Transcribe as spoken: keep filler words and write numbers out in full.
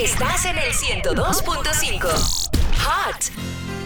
Estás en el ciento dos punto cinco. Hot.